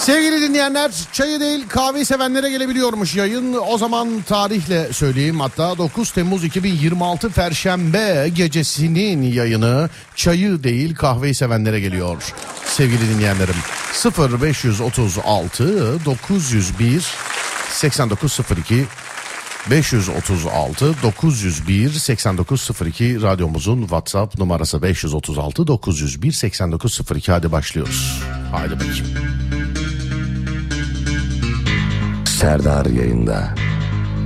Sevgili dinleyenler, çayı değil kahveyi sevenlere gelebiliyormuş yayın. O zaman tarihle söyleyeyim, hatta 9 Temmuz 2026 Perşembe gecesinin yayını çayı değil kahveyi sevenlere geliyor. Sevgili dinleyenlerim, 0536 901 8902 536 901 8902 radyomuzun WhatsApp numarası 536 901 8902. Hadi başlıyoruz. Haydi bakayım. Serdar yayında.